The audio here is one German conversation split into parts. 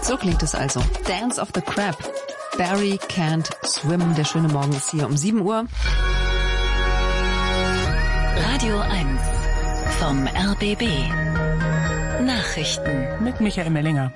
So klingt es also. Dance of the Crab. Barry Can't Swim. Der schöne Morgen ist hier um 7 Uhr. Radio 1 vom RBB. Nachrichten mit Michael Mellinger.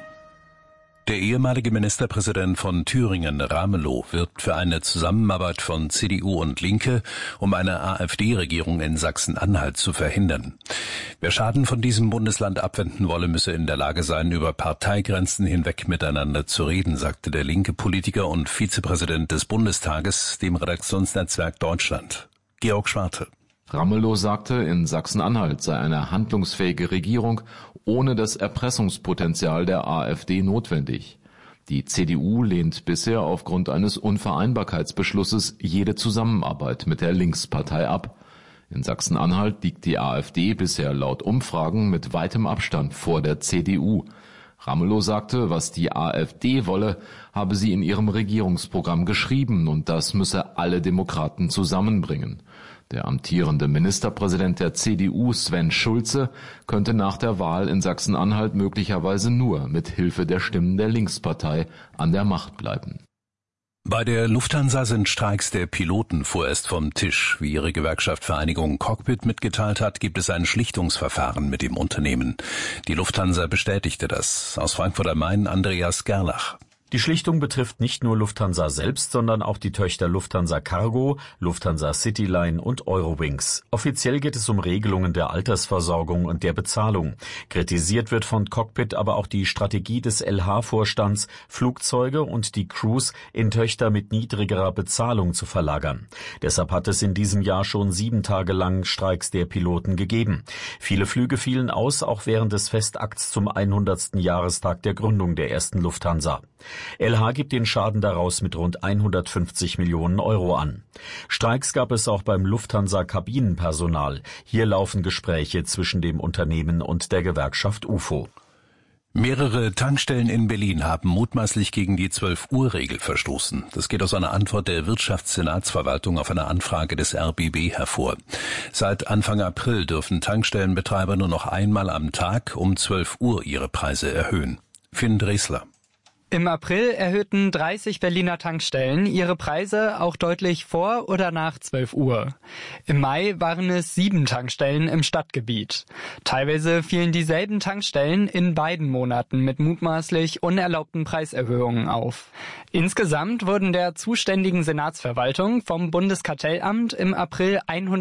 Der ehemalige Ministerpräsident von Thüringen, Ramelow, wirbt für eine Zusammenarbeit von CDU und Linke, um eine AfD-Regierung in Sachsen-Anhalt zu verhindern. Wer Schaden von diesem Bundesland abwenden wolle, müsse in der Lage sein, über Parteigrenzen hinweg miteinander zu reden, sagte der linke Politiker und Vizepräsident des Bundestages dem Redaktionsnetzwerk Deutschland. Georg Schwarte. Ramelow sagte, in Sachsen-Anhalt sei eine handlungsfähige Regierung ohne das Erpressungspotenzial der AfD notwendig. Die CDU lehnt bisher aufgrund eines Unvereinbarkeitsbeschlusses jede Zusammenarbeit mit der Linkspartei ab. In Sachsen-Anhalt liegt die AfD bisher laut Umfragen mit weitem Abstand vor der CDU. Ramelow sagte, was die AfD wolle, habe sie in ihrem Regierungsprogramm geschrieben und das müsse alle Demokraten zusammenbringen. Der amtierende Ministerpräsident der CDU, Sven Schulze, könnte nach der Wahl in Sachsen-Anhalt möglicherweise nur mit Hilfe der Stimmen der Linkspartei an der Macht bleiben. Bei der Lufthansa sind Streiks der Piloten vorerst vom Tisch. Wie ihre Gewerkschaft Vereinigung Cockpit mitgeteilt hat, gibt es ein Schlichtungsverfahren mit dem Unternehmen. Die Lufthansa bestätigte das. Aus Frankfurt am Main Andreas Gerlach. Die Schlichtung betrifft nicht nur Lufthansa selbst, sondern auch die Töchter Lufthansa Cargo, Lufthansa Cityline und Eurowings. Offiziell geht es um Regelungen der Altersversorgung und der Bezahlung. Kritisiert wird von Cockpit aber auch die Strategie des LH-Vorstands, Flugzeuge und die Crews in Töchter mit niedrigerer Bezahlung zu verlagern. Deshalb hat es in diesem Jahr schon 7 Tage lang Streiks der Piloten gegeben. Viele Flüge fielen aus, auch während des Festakts zum 100. Jahrestag der Gründung der ersten Lufthansa. LH gibt den Schaden daraus mit rund 150 Millionen Euro an. Streiks gab es auch beim Lufthansa-Kabinenpersonal. Hier laufen Gespräche zwischen dem Unternehmen und der Gewerkschaft UFO. Mehrere Tankstellen in Berlin haben mutmaßlich gegen die 12-Uhr-Regel verstoßen. Das geht aus einer Antwort der Wirtschaftssenatsverwaltung auf eine Anfrage des RBB hervor. Seit Anfang April dürfen Tankstellenbetreiber nur noch einmal am Tag um 12 Uhr ihre Preise erhöhen. Finn Dresler. Im April erhöhten 30 Berliner Tankstellen ihre Preise auch deutlich vor oder nach 12 Uhr. Im Mai waren es 7 Tankstellen im Stadtgebiet. Teilweise fielen dieselben Tankstellen in beiden Monaten mit mutmaßlich unerlaubten Preiserhöhungen auf. Insgesamt wurden der zuständigen Senatsverwaltung vom Bundeskartellamt im April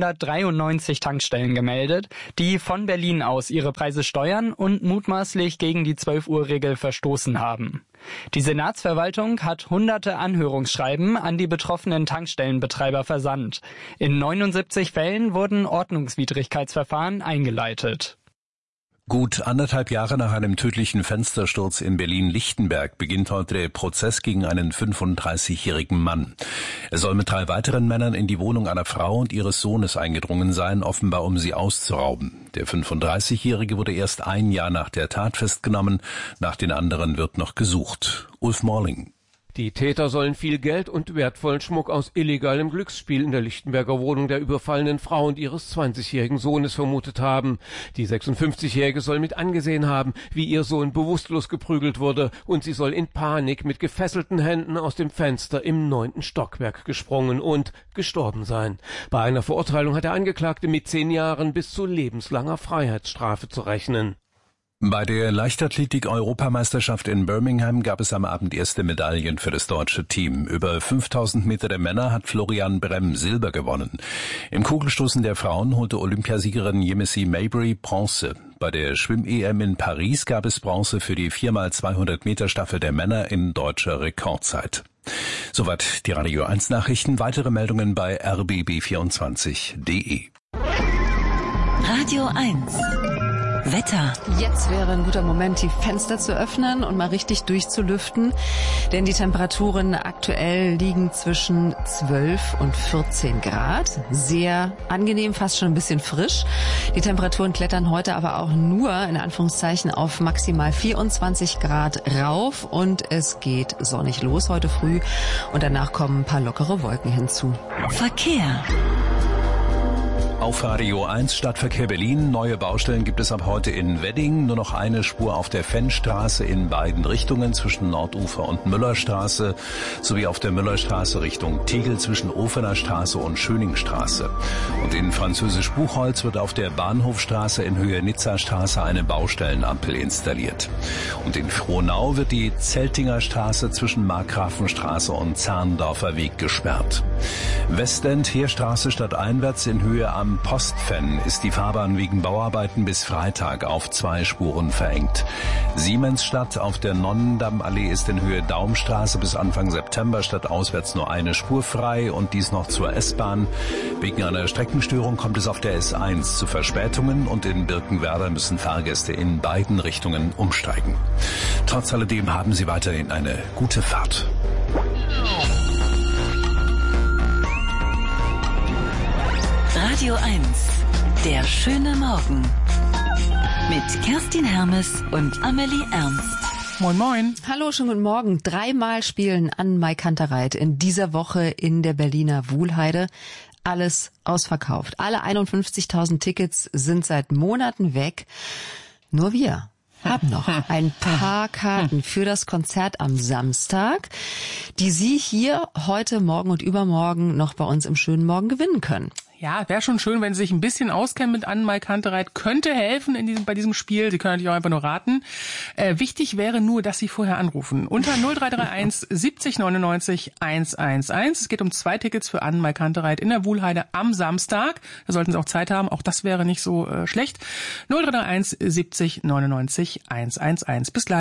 193 Tankstellen gemeldet, die von Berlin aus ihre Preise steuern und mutmaßlich gegen die 12-Uhr-Regel verstoßen haben. Die Senatsverwaltung hat hunderte Anhörungsschreiben an die betroffenen Tankstellenbetreiber versandt. In 79 Fällen wurden Ordnungswidrigkeitsverfahren eingeleitet. Gut 1,5 Jahre nach einem tödlichen Fenstersturz in Berlin-Lichtenberg beginnt heute der Prozess gegen einen 35-jährigen Mann. Er soll mit 3 weiteren Männern in die Wohnung einer Frau und ihres Sohnes eingedrungen sein, offenbar um sie auszurauben. Der 35-Jährige wurde erst 1 Jahr nach der Tat festgenommen, nach den anderen wird noch gesucht. Ulf Morling. Die Täter sollen viel Geld und wertvollen Schmuck aus illegalem Glücksspiel in der Lichtenberger Wohnung der überfallenen Frau und ihres 20-jährigen Sohnes vermutet haben. Die 56-Jährige soll mit angesehen haben, wie ihr Sohn bewusstlos geprügelt wurde, und sie soll in Panik mit gefesselten Händen aus dem Fenster im 9. Stockwerk gesprungen und gestorben sein. Bei einer Verurteilung hat der Angeklagte mit 10 Jahren bis zu lebenslanger Freiheitsstrafe zu rechnen. Bei der Leichtathletik-Europameisterschaft in Birmingham gab es am Abend erste Medaillen für das deutsche Team. Über 5000 Meter der Männer hat Florian Bremm Silber gewonnen. Im Kugelstoßen der Frauen holte Olympiasiegerin Yemisi Mabry Bronze. Bei der Schwimm-EM in Paris gab es Bronze für die 4x200 Meter Staffel der Männer in deutscher Rekordzeit. Soweit die Radio 1 Nachrichten. Weitere Meldungen bei rbb24.de. Radio 1 Wetter. Jetzt wäre ein guter Moment, die Fenster zu öffnen und mal richtig durchzulüften, denn die Temperaturen aktuell liegen zwischen 12 und 14 Grad. Sehr angenehm, fast schon ein bisschen frisch. Die Temperaturen klettern heute aber auch nur, in Anführungszeichen, auf maximal 24 Grad rauf und es geht sonnig los heute früh und danach kommen ein paar lockere Wolken hinzu. Verkehr. Auf Radio 1 Stadtverkehr Berlin. Neue Baustellen gibt es ab heute in Wedding. Nur noch eine Spur auf der Fennstraße in beiden Richtungen zwischen Nordufer und Müllerstraße sowie auf der Müllerstraße Richtung Tegel zwischen Ofener Straße und Schöningstraße. Und in Französisch-Buchholz wird auf der Bahnhofstraße in Höhe Nizzastraße eine Baustellenampel installiert. Und in Frohnau wird die Zeltinger Straße zwischen Markgrafenstraße und Zahndorfer Weg gesperrt. Westend Heerstraße stadteinwärts in Höhe am Postfenn ist die Fahrbahn wegen Bauarbeiten bis Freitag auf 2 Spuren verengt. Siemensstadt auf der Nonnendammallee ist in Höhe Daumstraße bis Anfang September stadtauswärts nur eine Spur frei und dies noch zur S-Bahn. Wegen einer Streckenstörung kommt es auf der S1 zu Verspätungen und in Birkenwerder müssen Fahrgäste in beiden Richtungen umsteigen. Trotz alledem haben Sie weiterhin eine gute Fahrt. Radio 1, der schöne Morgen. Mit Kerstin Hermes und Amelie Ernst. Moin, moin. Hallo, schönen guten Morgen. 3-mal spielen Ann-Mai Kantereit in dieser Woche in der Berliner Wuhlheide. Alles ausverkauft. Alle 51.000 Tickets sind seit Monaten weg. Nur wir haben noch ein paar Karten für das Konzert am Samstag, die Sie hier heute, morgen und übermorgen noch bei uns im schönen Morgen gewinnen können. Ja, wäre schon schön, wenn Sie sich ein bisschen auskennen mit Ann-Mai Kantereit. Könnte helfen bei diesem Spiel. Sie können natürlich auch einfach nur raten. Wichtig wäre nur, dass Sie vorher anrufen. Unter 0331 70 99 111. Es geht um 2 Tickets für Ann-Mai Kantereit in der Wuhlheide am Samstag. Da sollten Sie auch Zeit haben. Auch das wäre nicht so schlecht. 0331 70 99 111. Bis gleich.